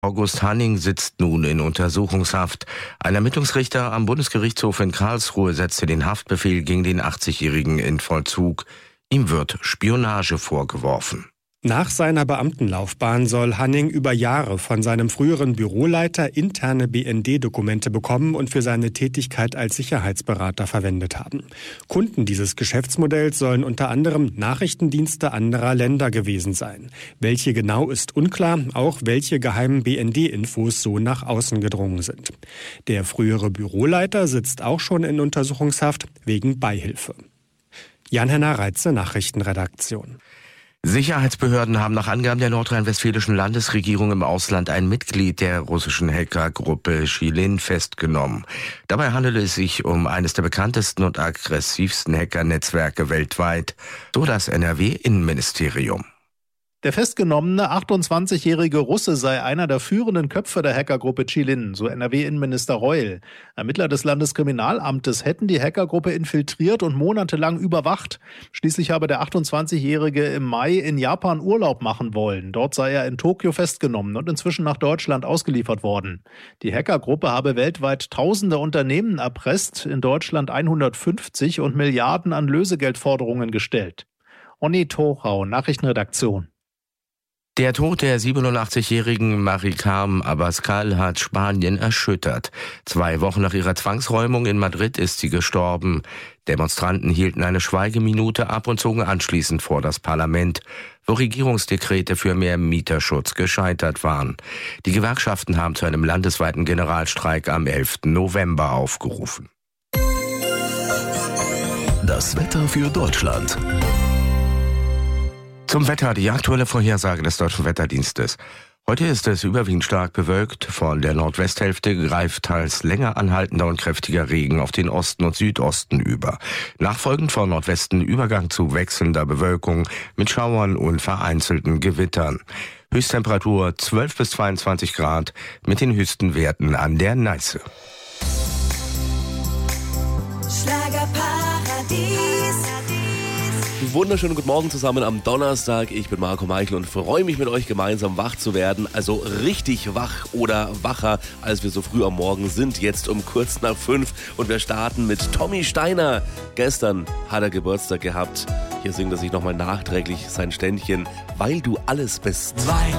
August Hanning sitzt nun in Untersuchungshaft. Ein Ermittlungsrichter am Bundesgerichtshof in Karlsruhe setzte den Haftbefehl gegen den 80-Jährigen in Vollzug. Ihm wird Spionage vorgeworfen. Nach seiner Beamtenlaufbahn soll Hanning über Jahre von seinem früheren Büroleiter interne BND-Dokumente bekommen und für seine Tätigkeit als Sicherheitsberater verwendet haben. Kunden dieses Geschäftsmodells sollen unter anderem Nachrichtendienste anderer Länder gewesen sein. Welche genau ist unklar, auch welche geheimen BND-Infos so nach außen gedrungen sind. Der frühere Büroleiter sitzt auch schon in Untersuchungshaft wegen Beihilfe. Jan-Henner Reitze, Nachrichtenredaktion. Sicherheitsbehörden haben nach Angaben der nordrhein-westfälischen Landesregierung im Ausland ein Mitglied der russischen Hackergruppe Chilin festgenommen. Dabei handelt es sich um eines der bekanntesten und aggressivsten Hackernetzwerke weltweit, so das NRW-Innenministerium. Der festgenommene 28-jährige Russe sei einer der führenden Köpfe der Hackergruppe Chilin, so NRW-Innenminister Reul. Ermittler des Landeskriminalamtes hätten die Hackergruppe infiltriert und monatelang überwacht. Schließlich habe der 28-jährige im Mai in Japan Urlaub machen wollen. Dort sei er in Tokio festgenommen und inzwischen nach Deutschland ausgeliefert worden. Die Hackergruppe habe weltweit tausende Unternehmen erpresst, in Deutschland 150 und Milliarden an Lösegeldforderungen gestellt. Onni Tochau, Nachrichtenredaktion. Der Tod der 87-jährigen Maricarmen Abascal hat Spanien erschüttert. 2 Wochen nach ihrer Zwangsräumung in Madrid ist sie gestorben. Demonstranten hielten eine Schweigeminute ab und zogen anschließend vor das Parlament, wo Regierungsdekrete für mehr Mieterschutz gescheitert waren. Die Gewerkschaften haben zu einem landesweiten Generalstreik am 11. November aufgerufen. Das Wetter für Deutschland. Zum Wetter, die aktuelle Vorhersage des Deutschen Wetterdienstes. Heute ist es überwiegend stark bewölkt. Von der Nordwesthälfte greift teils länger anhaltender und kräftiger Regen auf den Osten und Südosten über. Nachfolgend von Nordwesten Übergang zu wechselnder Bewölkung mit Schauern und vereinzelten Gewittern. Höchsttemperatur 12 bis 22 Grad mit den höchsten Werten an der Neiße. Schlagerparadies. Wunderschönen guten Morgen zusammen am Donnerstag. Ich bin Marco Meichel und freue mich, mit euch gemeinsam wach zu werden. Also richtig wach oder wacher, als wir so früh am Morgen sind. Jetzt um kurz nach 5 und wir starten mit Tommy Steiner. Gestern hat er Geburtstag gehabt. Hier singt er sich nochmal nachträglich sein Ständchen, weil du alles bist. Weil